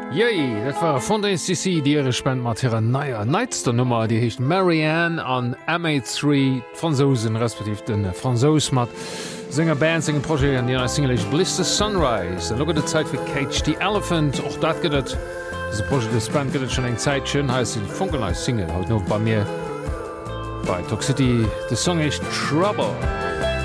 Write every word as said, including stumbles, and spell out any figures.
Jei, dat war von der C C Dire Spend mat ihrer naier neitster Nummer, die hecht Marianne an M A drei Franzosen respektiv den Franzos mat Sänger Band singen Projekt an ihrer Single Blister Sunrise. Lo de Zeit für Cage the Elephant och dat gëtt Projekt des Band gëtt schon eng Zeit schön he Funkel als Single haut noch bei mir bei Toxicity. De Song ist Trouble.